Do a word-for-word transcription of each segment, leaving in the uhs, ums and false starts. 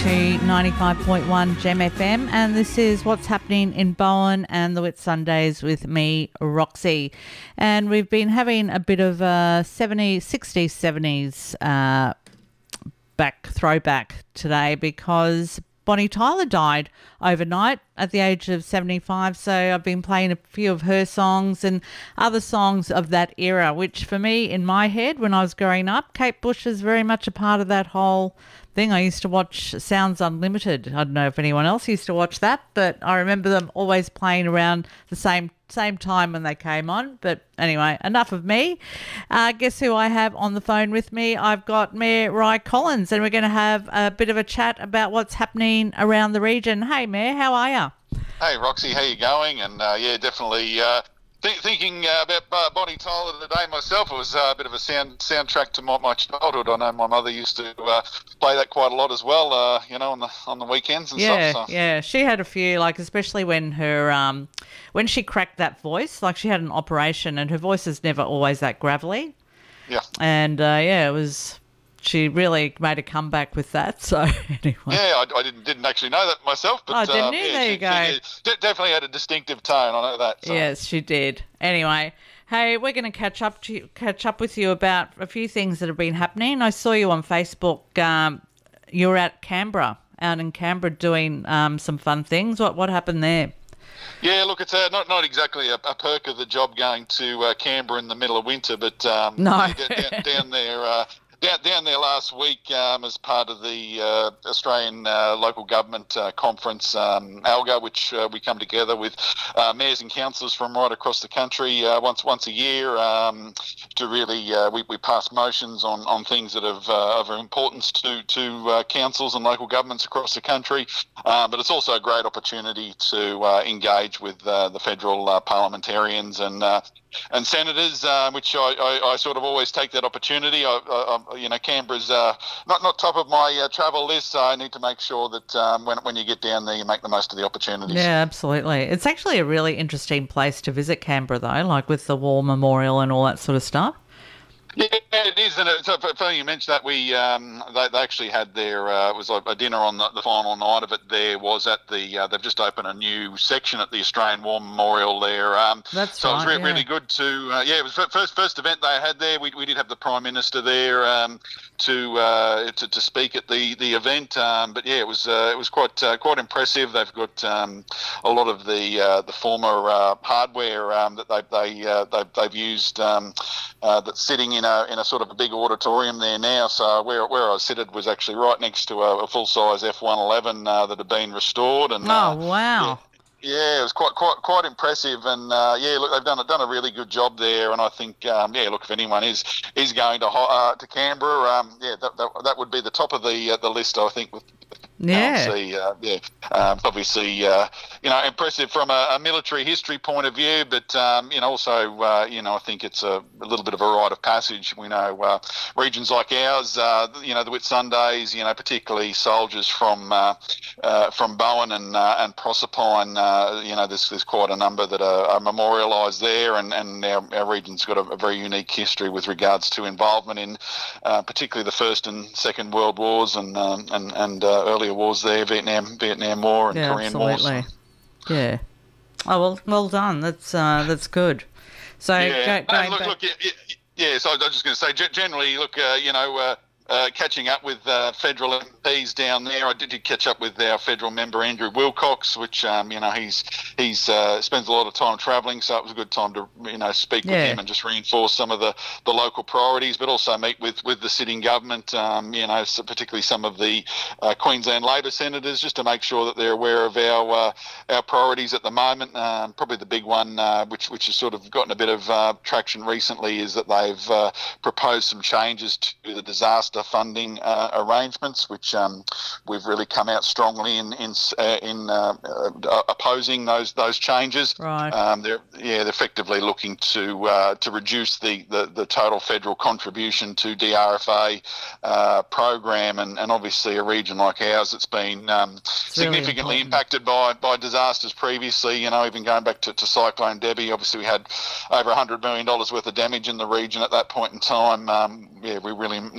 to ninety-five point one Gem F M, and this is What's Happening in Bowen and the Whitsundays with me, Roxy. And we've been having a bit of a seventies, sixties, seventies uh, back throwback today because Bonnie Tyler died overnight at the age of seventy-five, so I've been playing a few of her songs and other songs of that era, which for me, in my head, when I was growing up, Kate Bush is very much a part of that whole thing. I used to watch Sounds Unlimited. I don't know if anyone else used to watch that, but I remember them always playing around the same same time when they came on. But anyway, enough of me. Uh, guess who I have on the phone with me? I've got Mayor Ry Collins, and we're going to have a bit of a chat about what's happening around the region. Hey, Mayor, how are you? Hey, Roxy, how you going? And uh, yeah, definitely uh, th- thinking uh, about uh, Bonnie Tyler today myself. It was uh, a bit of a sound soundtrack to my, my childhood. I know my mother used to uh, play that quite a lot as well. Uh, you know, on the on the weekends and yeah, stuff. So. Yeah, she had a few, like especially when her um when she cracked that voice. Like she had an operation, and her voice is never always that gravelly. Yeah. And uh, yeah, it was. She really made a comeback with that. So anyway. Yeah, I, I didn't didn't actually know that myself. But, oh, didn't um, you? yeah, there she, you go. She, she definitely had a distinctive tone. I know that. So. Yes, she did. Anyway, hey, we're going to catch up to catch up with you about a few things that have been happening. I saw you on Facebook. Um, you were at Canberra, out in Canberra, doing um, some fun things. What what happened there? Yeah, look, it's uh, not not exactly a, a perk of the job going to uh, Canberra in the middle of winter, but um, no. yeah, down, down there. Uh, Down, down there last week um, as part of the uh, Australian uh, Local Government uh, Conference, um, ALGA, which uh, we come together with uh, mayors and councillors from right across the country uh, once once a year um, to really, uh, we, we pass motions on, on things that have uh, of importance to, to uh, councils and local governments across the country. Uh, but it's also a great opportunity to uh, engage with uh, the federal uh, parliamentarians and uh, and senators, uh, which I, I, I sort of always take that opportunity. I, I, you know, Canberra's uh, not not top of my uh, travel list, so I need to make sure that um, when when you get down there, you make the most of the opportunities. Yeah, absolutely. It's actually a really interesting place to visit, Canberra, though, like with the War Memorial and all that sort of stuff. Yeah, it is, and it's funny you mentioned that. We um, they, they actually had their uh, it was like a dinner on the, the final night of it. There was at the uh, they've just opened a new section at the Australian War Memorial there. Um, That's so right, it was re- yeah. really good to uh, yeah. It was the first first event they had there. We we did have the Prime Minister there um, to, uh, to to speak at the the event. Um, but yeah, it was uh, it was quite uh, quite impressive. They've got um, a lot of the uh, the former uh, hardware um, that they they uh, they've, they've used um, uh, that's sitting in a in a sort of a big auditorium there now. So where where I was seated was actually right next to a, a full size F one eleven uh, that had been restored. And oh uh, wow. Yeah, yeah, it was quite quite quite impressive. And uh, yeah, look, they've done a, done a really good job there. And I think um, yeah, look, if anyone is is going to uh, to Canberra, um, yeah, that, that that would be the top of the uh, the list, I think. With Yeah. See, uh, yeah. Um, obviously, uh, you know, impressive from a, a military history point of view, but um, you know, also, uh, you know, I think it's a, a little bit of a rite of passage. We know uh, regions like ours, uh, you know, the Whitsundays, you know, particularly soldiers from uh, uh, from Bowen and uh, and Proserpine. Uh, you know, there's there's quite a number that are, are memorialised there, and and our, our region's got a, a very unique history with regards to involvement in, uh, particularly the First and Second World Wars and um, and and uh, early wars there, Vietnam, Vietnam War, and yeah, Korean absolutely. War. So. Yeah. Oh well, well done. That's uh, that's good. So Yeah, go, no, going look, back. look, yeah, yeah, yeah, so I was just going to say, ge- generally, look, uh, you know, uh, uh, catching up with uh, federal M Ps down there. I did, did catch up with our federal member Andrew Wilcox, which um, you know he's he's uh, spends a lot of time travelling, so it was a good time to you know speak Yeah. with him and just reinforce some of the, the local priorities, but also meet with, with the sitting government. Um, you know, so particularly some of the uh, Queensland Labor senators, just to make sure that they're aware of our uh, our priorities at the moment. Um, probably the big one, uh, which which has sort of gotten a bit of uh, traction recently, is that they've uh, proposed some changes to the disaster funding uh, arrangements, which um, we've really come out strongly in in uh, in uh, uh, opposing those those changes. Right. Um, they're yeah, they're effectively looking to uh, to reduce the, the, the total federal contribution to D R F A uh, program, and, and obviously a region like ours that's been um, really significantly important. impacted by by disasters previously. You know, even going back to, to Cyclone Debbie, obviously we had over one hundred million dollars worth of damage in the region at that point in time. Um, yeah, we really need to make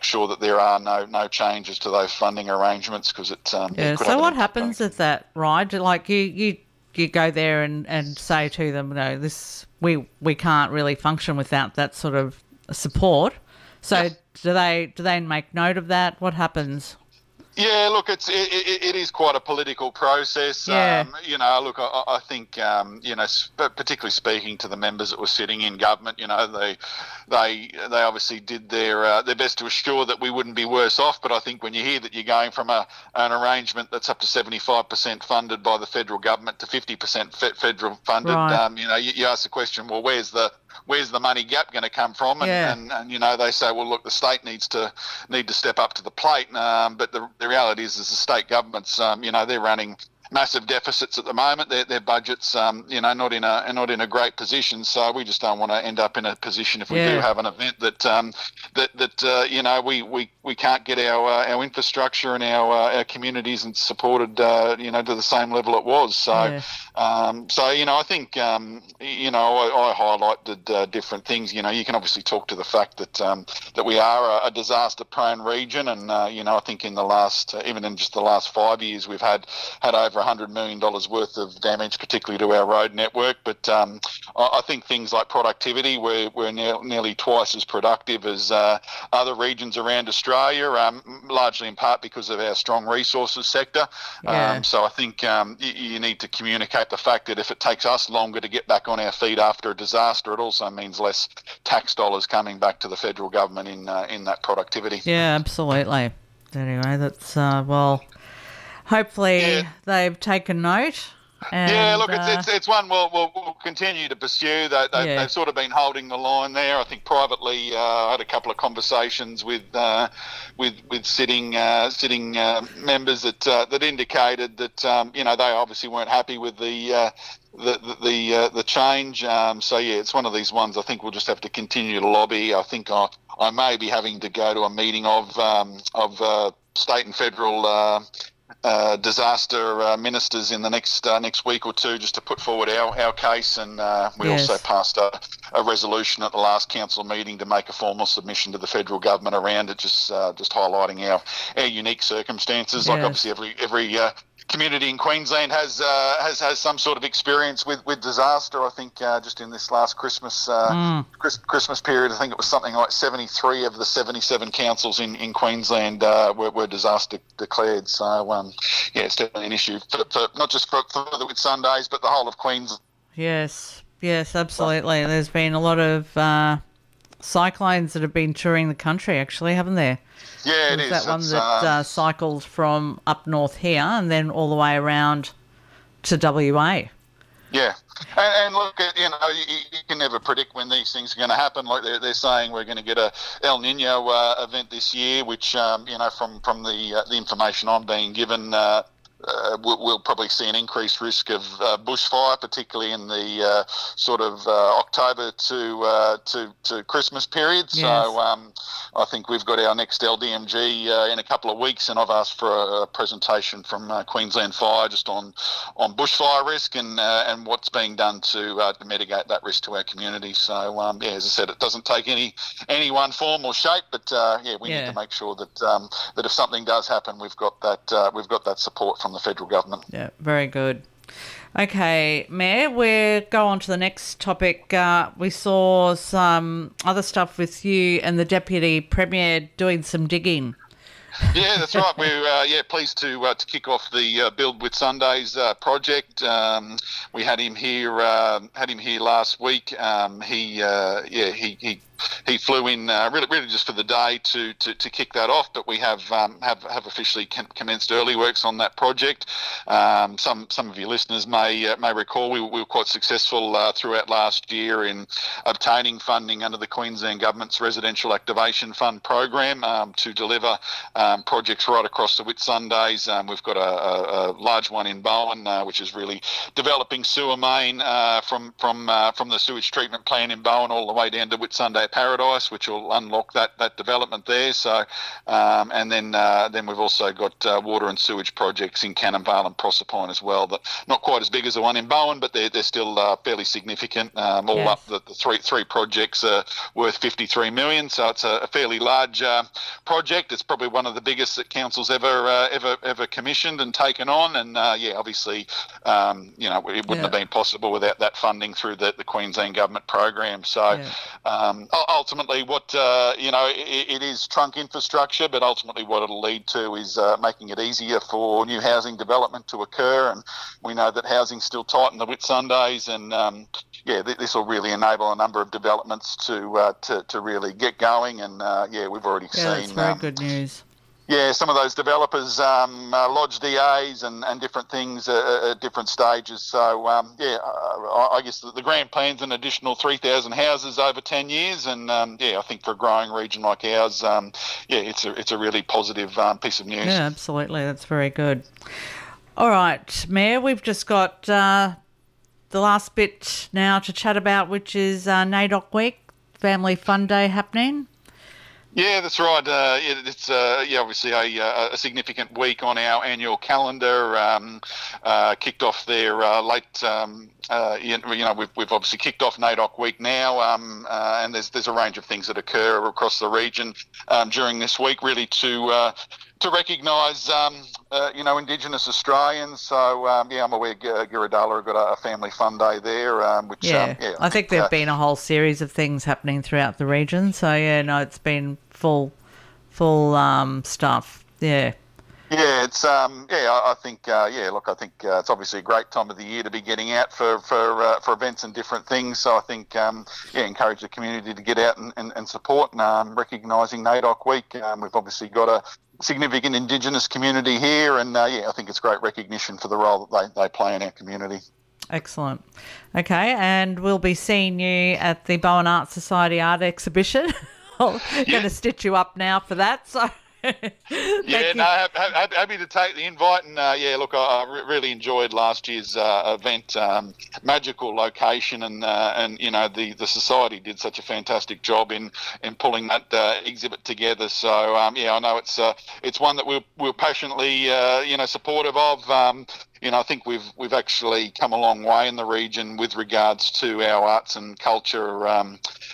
sure that there are no no changes to those funding arrangements because it. Um, yeah. it could So have what an happens impact. with that, right? Like you you you go there and and say to them, no, this we we can't really function without that sort of support. So Yeah. do they do they make note of that? What happens? Yeah, look, it's it, it, it is quite a political process. Yeah. Um, you know, look, I, I think um, you know, sp- particularly speaking to the members that were sitting in government, you know, they they they obviously did their uh, their best to assure that we wouldn't be worse off. But I think when you hear that you're going from a an arrangement that's up to seventy-five percent funded by the federal government to fifty percent fe- federal funded, Right. um, you know, you, you ask the question, well, where's the where's the money gap going to come from? And, Yeah. and and you know, they say, well, look, the state needs to need to step up to the plate. Um, but the, the reality is, is the state governments, um, you know, they're running massive deficits at the moment. Their their budgets, um, you know, not in a not in a great position. So we just don't want to end up in a position if we Yeah. do have an event that um, that that uh, you know we, we, we can't get our uh, our infrastructure and our uh, our communities and supported uh, you know to the same level it was. So Yeah. um, so you know I think um, you know I, I highlighted uh, different things. You know you can obviously talk to the fact that um, that we are a, a disaster prone region, and uh, you know I think in the last uh, even in just the last five years we've had had over one hundred million dollars worth of damage, particularly to our road network. But um, I, I think things like productivity, we're, we're ne- nearly twice as productive as uh, other regions around Australia, um, largely in part because of our strong resources sector. Yeah. Um, so I think um, you, you need to communicate the fact that if it takes us longer to get back on our feet after a disaster, it also means less tax dollars coming back to the federal government in uh, in that productivity. Yeah, absolutely. Anyway, that's uh, well. Hopefully Yeah. they've taken note. And, Yeah, look, it's, uh, it's it's one we'll, we'll, we'll continue to pursue. They, they, Yeah. They've sort of been holding the line there. I think privately, uh, I had a couple of conversations with uh, with with sitting uh, sitting uh, members that uh, that indicated that um, you know they obviously weren't happy with the. Uh, the the the, uh, the change. Um, so yeah, it's one of these ones. I think we'll just have to continue to lobby. I think I I may be having to go to a meeting of um, of uh, state and federal. Uh, uh, disaster uh, ministers in the next uh, next week or two, just to put forward our, our case, and uh, we Yes. also passed a, a resolution at the last council meeting to make a formal submission to the federal government around it, just uh, just highlighting our, our unique circumstances. Like Yes. obviously every every uh, community in Queensland has uh, has has some sort of experience with, with disaster. I think uh, just in this last Christmas uh, Mm. Chris, Christmas period, I think it was something like seventy-three of the seventy-seven councils in, in Queensland uh, were, were disaster declared. So um, yeah, it's definitely an issue for, for not just for, for the Whitsundays, but the whole of Queensland. Yes, yes, absolutely. There's been a lot of uh, cyclones that have been touring the country, actually, haven't there? Yeah, it There's is. that one It's, that um, uh, cycled from up north here and then all the way around to W A. Yeah, and, and look, at, you know, you, you can never predict when these things are going to happen. Like they're, they're saying, we're going to get a El Nino uh, event this year, which um, you know, from from the uh, the information I'm being given, uh, uh, we'll, we'll probably see an increased risk of uh, bushfire, particularly in the uh, sort of uh, October to uh, to to Christmas period. Yes. So um, I think we've got our next L D M G uh, in a couple of weeks, and I've asked for a, a presentation from uh, Queensland Fire just on on bushfire risk and uh, and what's being done to uh, to mitigate that risk to our community. So um, yeah, as I said, it doesn't take any any one form or shape, but uh, yeah, we Yeah. need to make sure that um, that if something does happen, we've got that uh, we've got that support from the federal government. Yeah, very good. Okay, Mayor, we'll go on to the next topic. Uh, we saw some other stuff with you and the Deputy Premier doing some digging. Yeah, that's right. We're uh, yeah pleased to uh, to kick off the uh, Build with Sundays uh, project. Um, we had him here uh, had him here last week. Um, he uh, yeah he, he he flew in uh, really really just for the day to, to, to kick that off. But we have um, have have officially com- commenced early works on that project. Um, some some of your listeners may uh, may recall we, we were quite successful uh, throughout last year in obtaining funding under the Queensland Government's Residential Activation Fund program um, to deliver um, projects right across the Whitsundays. Um, we've got a, a, a large one in Bowen, uh, which is really developing sewer main uh, from from uh, from the sewage treatment plant in Bowen all the way down to Whitsunday Paradise, which will unlock that that development there. So, um, and then uh, then we've also got uh, water and sewage projects in Cannonvale and Proserpine as well. That not quite as big as the one in Bowen, but they're they're still uh, fairly significant. Um, all Yes. up, the, the three three projects are worth fifty-three million. So it's a, a fairly large uh, project. It's probably one of the biggest that council's ever uh, ever ever commissioned and taken on. And uh, yeah, obviously, um, you know, it wouldn't Yeah. have been possible without that funding through the, the Queensland government program. So Yeah. um, u- ultimately, what uh, you know, it, it is trunk infrastructure, but ultimately, what it'll lead to is uh, making it easier for new housing development to occur. And we know that housing's still tight in the Whitsundays, and um, yeah, th- this will really enable a number of developments to uh, to, to really get going. And uh, yeah, we've already Yeah, seen. that's very um, good news. Yeah, some of those developers um, uh, lodge D As and, and different things uh, at different stages. So, um, yeah, uh, I I guess the, the grand plan's an additional three thousand houses over ten years. And, um, yeah, I think for a growing region like ours, um, yeah, it's a, it's a really positive um, piece of news. Yeah, absolutely. That's very good. All right, Mayor, we've just got uh, the last bit now to chat about, which is uh, NAIDOC Week, Family Fun Day happening. Yeah, that's right. Uh, it, it's uh, yeah, obviously a, a significant week on our annual calendar. Um, uh, kicked off there uh, late. Um, uh, you know, we've, we've obviously kicked off NAIDOC Week now, um, uh, and there's there's a range of things that occur across the region um, during this week, really to uh, to recognise um, uh, you know Indigenous Australians. So um, yeah, I'm aware G- Giradala have got a, a family fun day there. Um, which Yeah, um, yeah, I think there've uh, been a whole series of things happening throughout the region. So yeah, no, it's been full, full um, stuff. Yeah. Yeah, it's um, yeah. I, I think uh, yeah. Look, I think uh, it's obviously a great time of the year to be getting out for for uh, for events and different things. So I think um, yeah, encourage the community to get out and, and, and support. And um, recognising NAIDOC Week, um, we've obviously got a significant Indigenous community here, and uh, yeah, I think it's great recognition for the role that they, they play in our community. Excellent. Okay, and we'll be seeing you at the Bowen Art Society art exhibition. I'm going to stitch you up now for that. So. Yeah, you. no, ha- ha- happy to take the invite, and uh, yeah, look, I, I re- really enjoyed last year's uh, event. Um, magical location, and uh, and you know the, the society did such a fantastic job in in pulling that uh, exhibit together. So um, yeah, I know it's uh, it's one that we're we're passionately uh, you know supportive of. Um, you know, I think we've we've actually come a long way in the region with regards to our arts and culture. Um,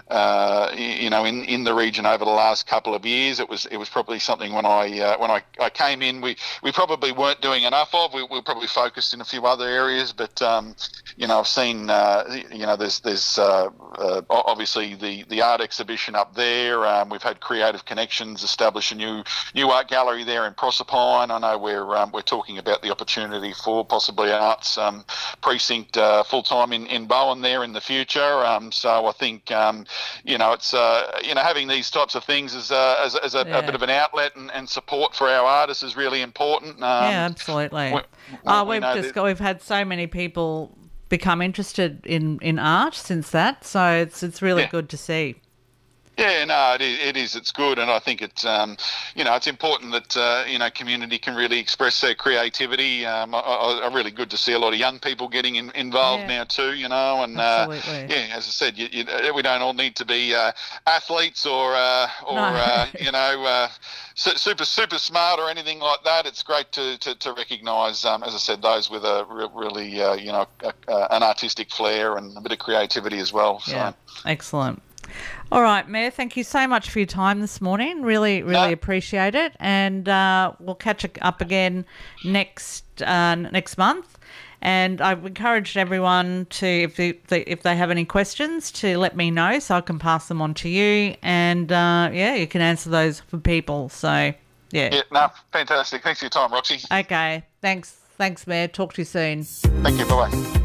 uh, you know, in, in the region over the last couple of years, it was it was probably something when I uh, when I, I came in, we, we probably weren't doing enough of. We, we were probably focused in a few other areas, but um, you know, I've seen uh, you know there's there's uh, uh, obviously the, the art exhibition up there. Um, we've had Creative Connections establish a new new art gallery there in Proserpine. I know we're um, we're talking about the opportunity for for possibly an arts um, precinct uh, full time in, in Bowen there in the future. Um, so I think um, you know it's uh, you know having these types of things as a, as, as a, Yeah. a bit of an outlet and, and support for our artists is really important. Um, Yeah, absolutely. we- Oh, we we've know just that- got, we've had so many people become interested in, in art since that, so it's it's really Yeah. good to see. Yeah, no, it is, it is. It's good, and I think it's, um, you know, it's important that uh, you know community can really express their creativity. Um, I, I, I really good to see a lot of young people getting in, involved Yeah. now too. You know, and uh, Absolutely. yeah, as I said, you, you, we don't all need to be uh, athletes or uh, or No. uh, you know uh, su- super super smart or anything like that. It's great to to, to recognise, um, as I said, those with a re- really uh, you know a, a, an artistic flair and a bit of creativity as well. So. Yeah, excellent. All right, Mayor, thank you so much for your time this morning. Really, really No. appreciate it. And uh, we'll catch up again next uh, next month. And I've encouraged everyone to, if they, if they have any questions, to let me know so I can pass them on to you. And, uh, yeah, you can answer those for people. So, yeah. Yeah, no, fantastic. Thanks for your time, Roxy. Okay, thanks. Thanks, Mayor. Talk to you soon. Thank you. Bye-bye.